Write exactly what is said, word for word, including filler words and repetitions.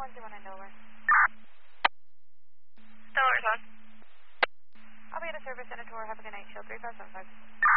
one two one in Delaware. Delaware's on. I'll be at a service in a tour. Have a good night. Shield three five seven five.